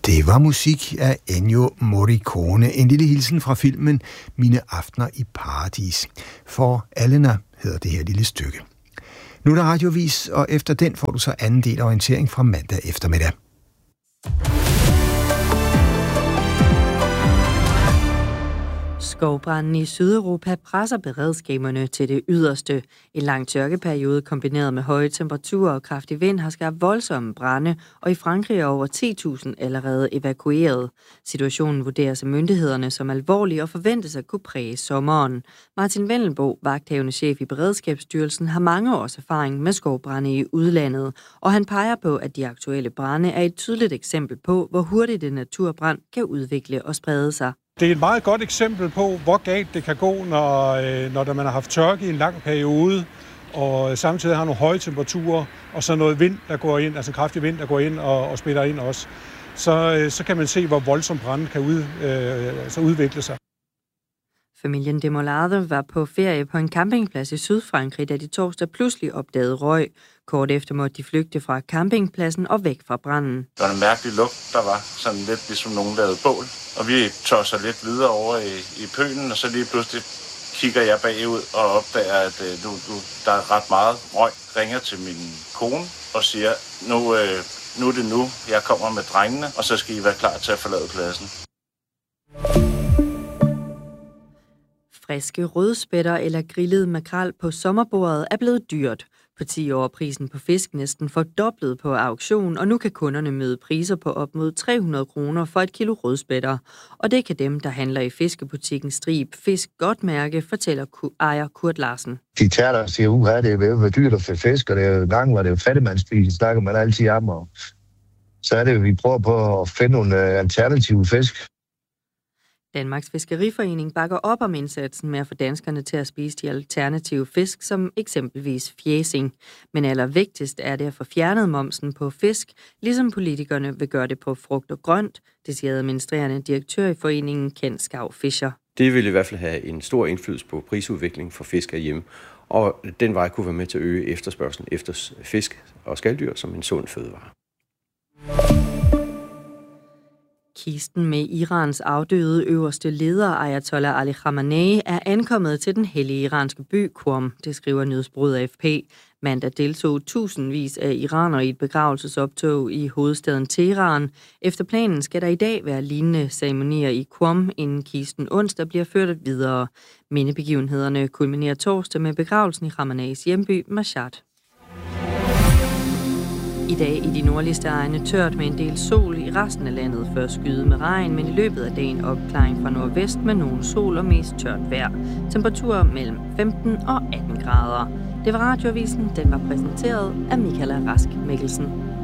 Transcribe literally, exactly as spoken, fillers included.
Det var musik af Ennio Morricone, en lille hilsen fra filmen Mine aftener i paradis. For Elena hedder det her lille stykke. Nu er der radiovis, og efter den får du så anden del orientering fra mandag eftermiddag. Skovbranden i Sydeuropa presser beredskaberne til det yderste. En lang tørkeperiode kombineret med høje temperaturer og kraftig vind har skabt voldsomme brande, og i Frankrig er over ti tusind allerede evakueret. Situationen vurderes af myndighederne som alvorlig og forventes at kunne præge sommeren. Martin Vendelbo, vagthavende chef i Beredskabsstyrelsen, har mange års erfaring med skovbrande i udlandet, og han peger på, at de aktuelle brande er et tydeligt eksempel på, hvor hurtigt en naturbrand kan udvikle og sprede sig. Det er et meget godt eksempel på, hvor galt det kan gå, når, når man har haft tørke i en lang periode, og samtidig har nogle høje temperaturer, og så noget vind, der går ind, altså kraftig vind, der går ind og, og splitter ind også. Så, så kan man se, hvor voldsomt branden kan ud, øh, altså udvikle sig. Familien Demolade var på ferie på en campingplads i Sydfrankrig, da de torsdag pludselig opdagede røg. Kort efter måtte de flygte fra campingpladsen og væk fra branden. Der var en mærkelig lugt, der var sådan lidt ligesom nogen lavede bål. Og vi tosser lidt videre over i, i pølen, og så lige pludselig kigger jeg bagud og opdager, at øh, nu, nu, der er ret meget røg. Ringer til min kone og siger, nu, øh, nu er det nu, jeg kommer med drengene, og så skal I være klar til at forlade pladsen. Friske rødspætter eller grillet makrel på sommerbordet er blevet dyrt. På ti år er prisen på fisk næsten fordoblet på auktion, og nu kan kunderne møde priser på op mod tre hundrede kroner for et kilo rødspætter. Og det kan dem, der handler i fiskebutikken Strib Fisk godt mærke, fortæller ejer Kurt Larsen. De taler og siger, uha, det er ved dyrt at få fisk, og det er jo gang, hvor det er fattigmandsspil, snakker man altid om. Og så er det, vi prøver på at finde nogle alternative fisk. Danmarks Fiskeriforening bakker op om indsatsen med at få danskerne til at spise de alternative fisk, som eksempelvis fjæsing. Men allervigtigst er det at få fjernet momsen på fisk, ligesom politikerne vil gøre det på frugt og grønt, det siger administrerende direktør i foreningen Ken Skau Fischer. Det vil i hvert fald have en stor indflydelse på prisudviklingen for fisk herhjemme, og den vej kunne være med til at øge efterspørgslen efter fisk og skaldyr som en sund fødevare. Kisten med Irans afdøde øverste leder, Ayatollah Ali Khamenei, er ankommet til den hellige iranske by Qom, det skriver nyhedsbureauet A F P. Mandag deltog tusindvis af iranere i et begravelsesoptog i hovedstaden Teheran. Efter planen skal der i dag være lignende ceremonier i Qom, inden kisten onsdag bliver ført videre. Mindebegivenhederne kulminerer torsdag med begravelsen i Khameneis hjemby Mashhad. I dag i de nordligste egne tørt med en del sol, i resten af landet før skyde med regn, men i løbet af dagen opklaring fra nordvest med nogen sol og mest tørt vejr. Temperaturer mellem femten og atten grader. Det var Radioavisen, den var præsenteret af Michaela Rask Mikkelsen.